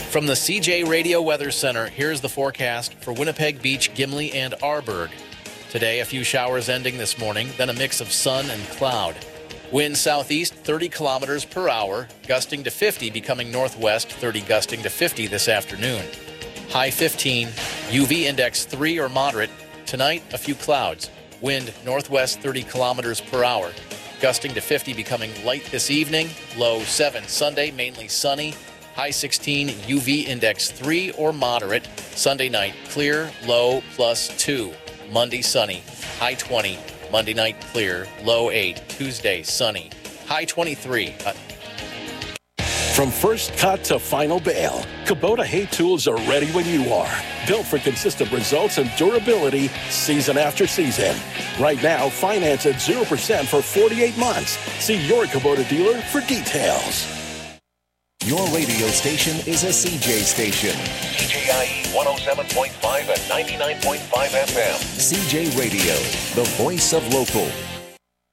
From the CJ Radio Weather Center, here's the forecast for Winnipeg Beach, Gimli, and Arborg. Today, a few showers ending this morning, then a mix of sun and cloud. Wind southeast 30 kilometers per hour, gusting to 50, becoming northwest 30 gusting to 50 this afternoon. High 15, UV index 3 or moderate. Tonight, a few clouds. Wind northwest 30 kilometers per hour, gusting to 50, becoming light this evening. Low 7. Sunday, mainly sunny. High 16, UV index 3 or moderate. Sunday night, clear, low +2. Monday, sunny. High 20. Monday night, clear, low 8. Tuesday, sunny. High 23. From first cut to final bale, Kubota hay tools are ready when you are. Built for consistent results and durability season after season. Right now, finance at 0% for 48 months. See your Kubota dealer for details. Your radio station is a CJ station. CJIE 107.5 and 99.5 FM. CJ Radio, the voice of local.